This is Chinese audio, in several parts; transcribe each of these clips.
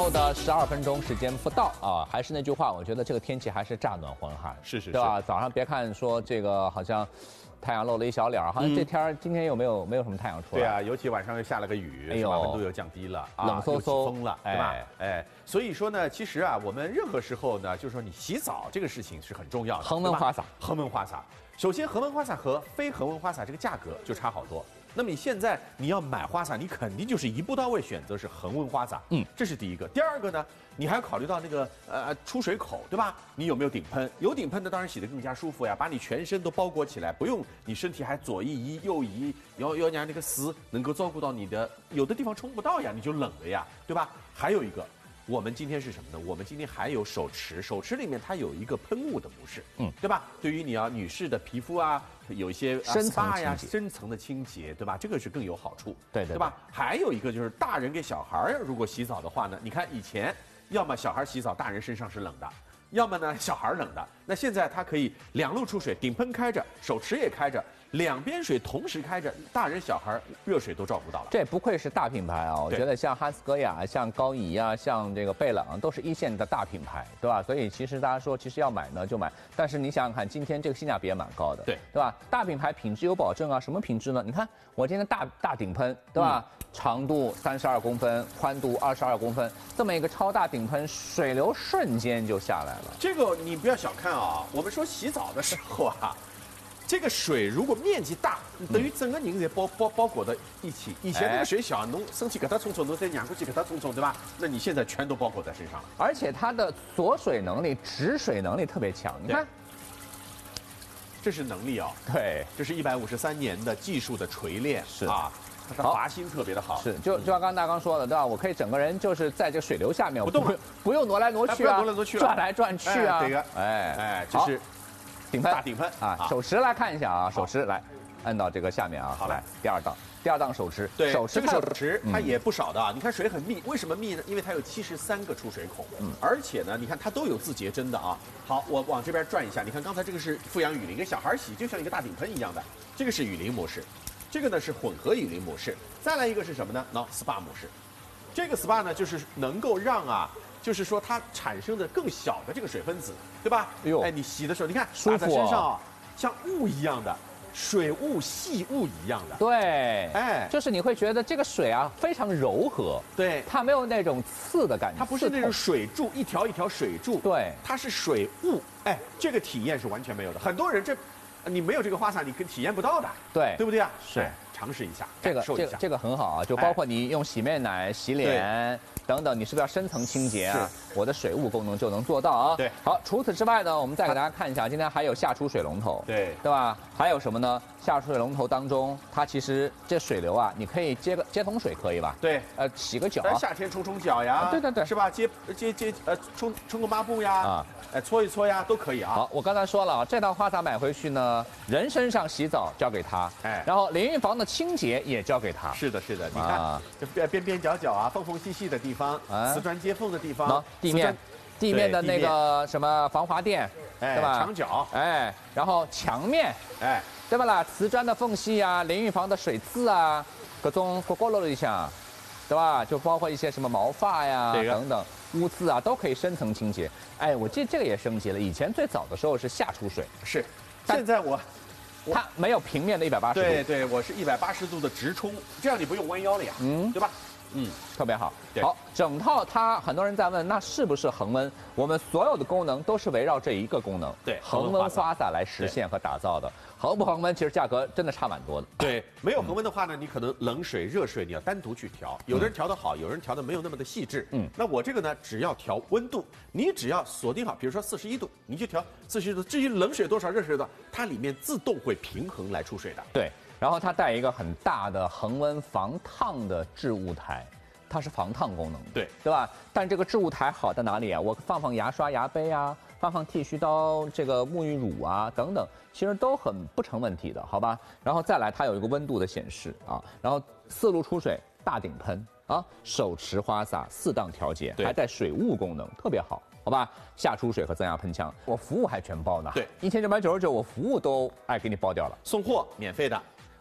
后的12分钟时间不到啊，还是那句话，我觉得这个天气还是乍暖还寒， 是， 对吧？早上别看说这个好像太阳露了一小脸，好像这天今天又没有什么太阳出来。 对啊，尤其晚上又下了个雨， 哎呦， 温度又降低了， 冷飕飕， 风了，对吧？哎，所以说呢，其实啊，我们任何时候呢，就是说你洗澡这个事情是很重要的。 恒温花洒， 恒温花洒。首先，恒温花洒和非恒温花洒这个价格就差好多。那么你现在你要买花洒，你肯定就是一步到位选择是恒温花洒，这是第一个。第二个呢，你还要考虑到那个出水口，对吧？你有没有顶喷？有顶喷的当然洗得更加舒服呀，把你全身都包裹起来，不用你身体还左一移右移，要让那个丝能够照顾到你的，有的地方冲不到呀，你就冷了呀，对吧？还有一个。我们今天是什么呢？我们今天还有手持，手持里面它有一个喷雾的模式，对吧？对于你女士的皮肤啊，有一些深层呀、 深层的清洁，对吧？这个是更有好处， 对吧？还有一个就是大人给小孩如果洗澡的话呢，你看以前要么小孩洗澡，大人身上是冷的。要么呢，小孩冷的。那现在它可以两路出水，顶喷开着，手持也开着，两边水同时开着，大人小孩热水都照顾到了。 这不愧是大品牌啊！我觉得像哈斯格雅、像高怡啊、像这个贝朗都是一线的大品牌，对吧？所以其实大家说，其实要买呢就买，但是你想想看，今天这个性价比也蛮高的，对吧？大品牌品质有保证啊，什么品质呢？你看我今天大顶喷，对吧？长度32公分，宽度22公分，这么一个超大顶喷，水流瞬间就下来了。 这个你不要小看啊，我们说洗澡的时候啊，这个水如果面积大，等于整个人也包裹在一起。以前那个水小，侬身体给它冲，侬再仰过去给它冲，对吧？那你现在全都包裹在身上了。 而且它的锁水能力、止水能力特别强，你看。 这是能力哦， 对， 这是153年的技术的锤炼， 是啊。它的滑心特别的好， 是就像刚刚大刚说的，对吧？我可以整个人就是在这个水流下面，不用挪来挪去啊，转来转去啊， 这个，这是顶喷， 大顶喷啊！手持来看一下啊，手持来按到这个下面啊， 好来， 第二档手持， 对，手持它也不少的啊。你看水很密，为什么密呢？因为它有73个出水孔，而且呢，你看它都有自洁针的啊。好，我往这边转一下，你看刚才这个是富阳雨林，给小孩洗就像一个大顶喷一样的，这个是雨林模式。这个呢是混合雨林模式，再来一个是什么呢？SPA 模式。这个 SPA 呢就是能够让就是说它产生的更小的这个水分子，对吧？哎，你洗的时候，你看打在身上啊，像雾一样的，水雾、细雾一样的。 对，就是你会觉得这个水啊非常柔和， 对， 它没有那种刺的感觉， 它不是那种水柱，一条一条水柱， 对， 它是水雾，哎，这个体验是完全没有的。很多人你没有这个花洒，你体验不到的，对不对啊？ 是， 尝试一下， 这个很好啊，就包括你用洗面奶洗脸等等，你是不是要深层清洁啊？我的水雾功能就能做到啊。 对， 好，除此之外呢，我们再给大家看一下，今天还有下出水龙头， 对吧？还有什么呢？下出水龙头当中，它其实这水流啊，你可以接桶水可以吧？ 对， 洗个脚， 夏天冲脚呀， 对， 是吧？冲个抹布呀，搓一搓呀，都可以啊。 好，我刚才说了啊，这套花洒买回去呢，人身上洗澡交给他，然后淋浴房的清洁也交给他。 是的，你看这边边角角啊，缝缝隙隙的地方，瓷砖接缝的地方， 地面的那个什么防滑垫，对吧？ 墙角， 然后墙面，对吧啦？瓷砖的缝隙啊，淋浴房的水渍啊，各种角落一下，对吧？就包括一些什么毛发呀等等污渍啊，都可以深层清洁。哎，我记得这个也升级了，以前最早的时候是下出水， 是，现在它没有平面的180度， 对，我是180度的直冲，这样你不用弯腰了呀，对吧？ 特别好。好，整套它很多人在问，那是不是恒温？我们所有的功能都是围绕这一个功能， 对， 恒温花洒来实现和打造的。恒不恒温，其实价格真的差蛮多的。 对，没有恒温的话呢，你可能冷水、热水你要单独去调，有的人调得好，有人调得没有那么的细致。那我这个呢，只要调温度，你只要锁定好，比如说41度，你就调41度。至于冷水多少、热水多少，它里面自动会平衡来出水的。 对。然后它带一个很大的恒温防烫的置物台，它是防烫功能的，对吧？但这个置物台好在哪里啊？我放牙刷、牙杯啊，放剃须刀、这个沐浴乳啊等等，其实都很不成问题的，好吧？然后再来，它有一个温度的显示啊，然后4路出水，大顶喷啊，手持花洒4档调节，还带水雾功能，特别好。好吧，下出水和增压喷枪，我服务还全包呢。对，1999，我服务都给你包掉了， 送货免费的。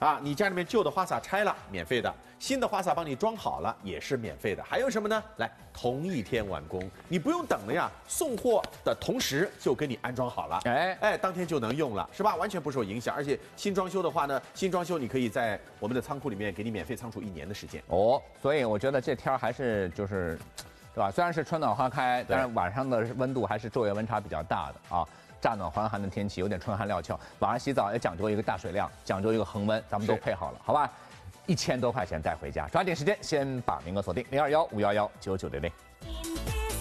啊，你家里面旧的花洒拆了，免费的；新的花洒帮你装好了，也是免费的。还有什么呢？来，同一天完工，你不用等了呀，送货的同时就给你安装好了，当天就能用了，是吧？完全不受影响。而且新装修的话呢，新装修你可以在我们的仓库里面给你免费仓储1年的时间。 哦，所以我觉得这天还是就是，对吧？虽然是春暖花开，但是晚上的温度还是昼夜温差比较大的啊。乍暖还寒的天气，有点春寒料峭。晚上洗澡也讲究一个大水量，讲究一个恒温，咱们都配好了，好吧？1000多块钱带回家，抓紧时间先把名额锁定0215119960。